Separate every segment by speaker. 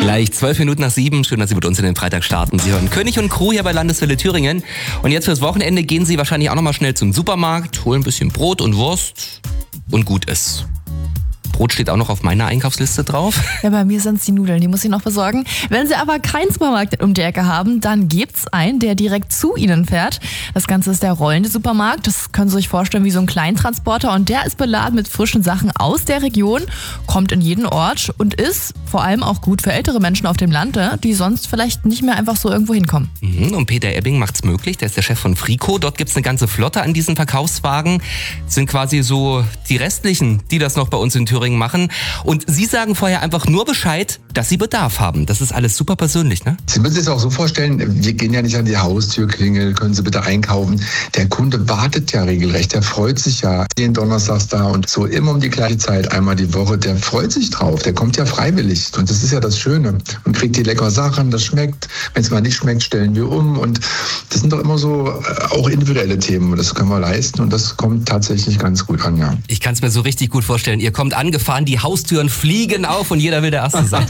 Speaker 1: Gleich 7:12. Schön, dass Sie mit uns in den Freitag starten. Sie hören König und Crew hier bei Landeswelle Thüringen. Und jetzt fürs Wochenende gehen Sie wahrscheinlich auch nochmal schnell zum Supermarkt, holen ein bisschen Brot und Wurst und gut ist. Brot steht auch noch auf meiner Einkaufsliste drauf.
Speaker 2: Ja, bei mir sind es die Nudeln, die muss ich noch besorgen. Wenn Sie aber keinen Supermarkt um die Ecke haben, dann gibt's einen, der direkt zu Ihnen fährt. Das Ganze ist der rollende Supermarkt. Das können Sie sich vorstellen wie so ein Kleintransporter und der ist beladen mit frischen Sachen aus der Region, kommt in jeden Ort und ist vor allem auch gut für ältere Menschen auf dem Land, die sonst vielleicht nicht mehr einfach so irgendwo hinkommen.
Speaker 1: Und Peter Ebbing macht's möglich, der ist der Chef von Frico. Dort gibt's eine ganze Flotte an diesen Verkaufswagen. Das sind quasi so die restlichen, die das noch bei uns in Thüringen machen. Und Sie sagen vorher einfach nur Bescheid, dass Sie Bedarf haben. Das ist alles super persönlich, ne?
Speaker 3: Sie müssen sich das auch so vorstellen, wir gehen ja nicht an die Haustürklingel, können Sie bitte einkaufen. Der Kunde wartet ja regelrecht, der freut sich ja. Den Donnerstags da und so immer um die gleiche Zeit, einmal die Woche, der freut sich drauf, der kommt ja freiwillig. Und das ist ja das Schöne. Man kriegt die leckeren Sachen, das schmeckt. Wenn es mal nicht schmeckt, stellen wir um. Und das sind doch immer so auch individuelle Themen. Das können wir leisten und das kommt tatsächlich ganz gut an, ja.
Speaker 1: Ich kann es mir so richtig gut vorstellen. Ihr kommt angefahren, die Haustüren fliegen auf und jeder will der Erste sein.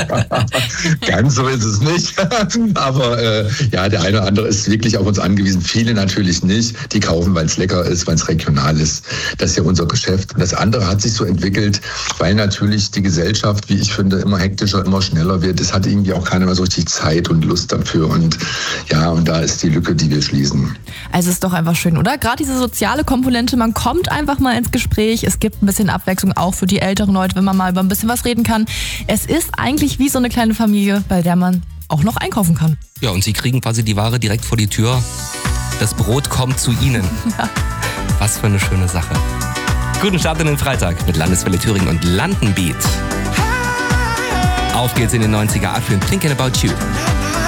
Speaker 3: Ganz so ist es nicht. Aber ja, der eine oder andere ist wirklich auf uns angewiesen. Viele natürlich nicht. Die kaufen, weil es lecker ist, weil es regional ist. Das ist ja unser Geschäft. Das andere hat sich so entwickelt, weil natürlich die Gesellschaft, wie ich finde, immer hektischer, immer schneller wird. Es hat irgendwie auch keiner mehr so richtig Zeit und Lust dafür. Und ja, und da ist die Lücke, die wir schließen.
Speaker 2: Also ist doch einfach schön, oder? Gerade diese soziale Komponente, man kommt einfach mal ins Gespräch. Es gibt ein bisschen Abwechslung auch für die älteren Leute, wenn man mal über ein bisschen was reden kann. Es ist eigentlich wie so eine kleine Familie, bei der man auch noch einkaufen kann.
Speaker 1: Ja, und Sie kriegen quasi die Ware direkt vor die Tür. Das Brot kommt zu Ihnen.
Speaker 2: Ja.
Speaker 1: Was für eine schöne Sache. Guten Start in den Freitag mit Landeswelle Thüringen und Landenbeat. Auf geht's in den 90er, Adrian, Thinking About You.